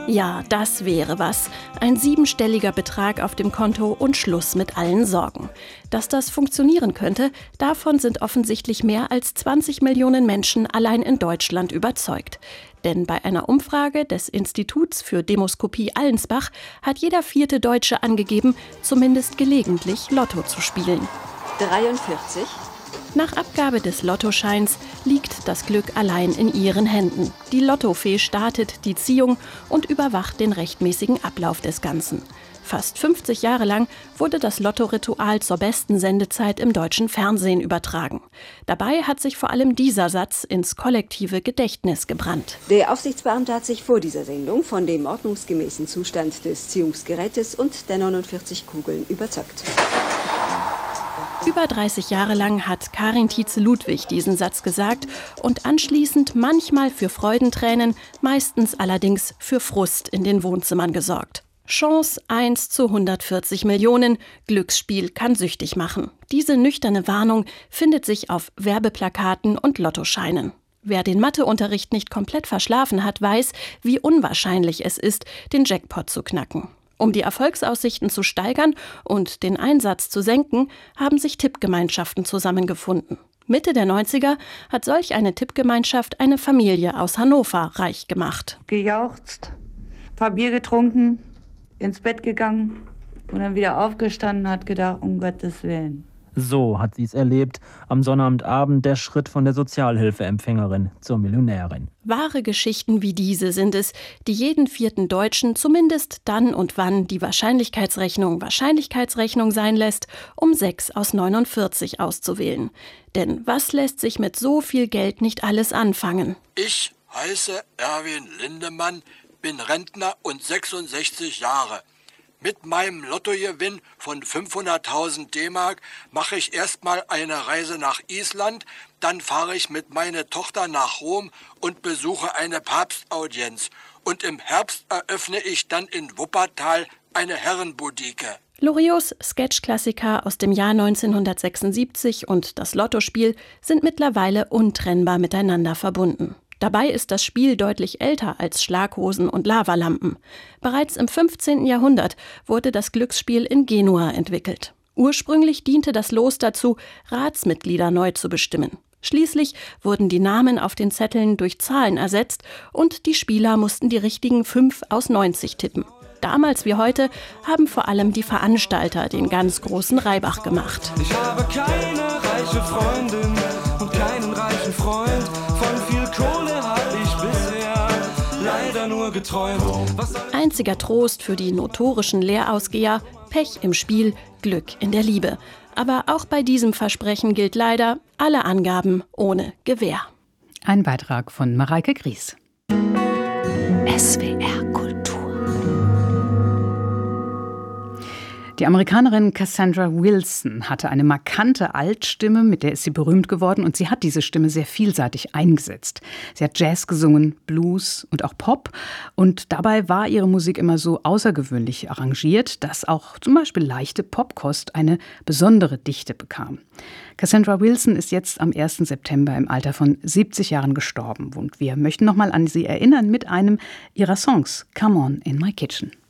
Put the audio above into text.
Ja, das wäre was. Ein 7-stelliger Betrag auf dem Konto und Schluss mit allen Sorgen. Dass das funktionieren könnte, davon sind offensichtlich mehr als 20 Millionen Menschen allein in Deutschland überzeugt. Denn bei einer Umfrage des Instituts für Demoskopie Allensbach hat jeder 4. Deutsche angegeben, zumindest gelegentlich Lotto zu spielen. 43. Nach Abgabe des Lottoscheins liegt das Glück allein in ihren Händen. Die Lottofee startet die Ziehung und überwacht den rechtmäßigen Ablauf des Ganzen. Fast 50 Jahre lang wurde das Lottoritual zur besten Sendezeit im deutschen Fernsehen übertragen. Dabei hat sich vor allem dieser Satz ins kollektive Gedächtnis gebrannt. Der Aufsichtsbeamte hat sich vor dieser Sendung von dem ordnungsgemäßen Zustand des Ziehungsgerätes und der 49 Kugeln überzeugt. Über 30 Jahre lang hat Karin Tietze-Ludwig diesen Satz gesagt und anschließend manchmal für Freudentränen, meistens allerdings für Frust in den Wohnzimmern gesorgt. Chance 1 zu 140 Millionen, Glücksspiel kann süchtig machen. Diese nüchterne Warnung findet sich auf Werbeplakaten und Lottoscheinen. Wer den Matheunterricht nicht komplett verschlafen hat, weiß, wie unwahrscheinlich es ist, den Jackpot zu knacken. Um die Erfolgsaussichten zu steigern und den Einsatz zu senken, haben sich Tippgemeinschaften zusammengefunden. Mitte der 90er hat solch eine Tippgemeinschaft eine Familie aus Hannover reich gemacht. Gejauchzt, ein paar Bier getrunken, ins Bett gegangen und dann wieder aufgestanden, hat gedacht, um Gottes Willen. So hat sie es erlebt, am Sonnabendabend der Schritt von der Sozialhilfeempfängerin zur Millionärin. Wahre Geschichten wie diese sind es, die jeden 4. Deutschen zumindest dann und wann die Wahrscheinlichkeitsrechnung sein lässt, um 6 aus 49 auszuwählen. Denn was lässt sich mit so viel Geld nicht alles anfangen? Ich heiße Erwin Lindemann, bin Rentner und 66 Jahre. Mit meinem Lottogewinn von 500.000 D-Mark mache ich erstmal eine Reise nach Island, dann fahre ich mit meiner Tochter nach Rom und besuche eine Papstaudienz. Und im Herbst eröffne ich dann in Wuppertal eine Herrenboutique. Loriots Sketch-Klassiker aus dem Jahr 1976 und das Lottospiel sind mittlerweile untrennbar miteinander verbunden. Dabei ist das Spiel deutlich älter als Schlaghosen und Lavalampen. Bereits im 15. Jahrhundert wurde das Glücksspiel in Genua entwickelt. Ursprünglich diente das Los dazu, Ratsmitglieder neu zu bestimmen. Schließlich wurden die Namen auf den Zetteln durch Zahlen ersetzt und die Spieler mussten die richtigen 5 aus 90 tippen. Damals wie heute haben vor allem die Veranstalter den ganz großen Reibach gemacht. Ich habe keine reiche Freundin und keinen reichen Freund. Von viel Kohle habe ich bisher leider nur geträumt. Einziger Trost für die notorischen Leerausgeher: Pech im Spiel, Glück in der Liebe. Aber auch bei diesem Versprechen gilt leider: alle Angaben ohne Gewähr. Ein Beitrag von Mareike Gries. SWR Kultur. Die Amerikanerin Cassandra Wilson hatte eine markante Altstimme, mit der ist sie berühmt geworden, und sie hat diese Stimme sehr vielseitig eingesetzt. Sie hat Jazz gesungen, Blues und auch Pop, und dabei war ihre Musik immer so außergewöhnlich arrangiert, dass auch zum Beispiel leichte Popkost eine besondere Dichte bekam. Cassandra Wilson ist jetzt am 1. September im Alter von 70 Jahren gestorben, und wir möchten nochmal an sie erinnern mit einem ihrer Songs, Come On in My Kitchen.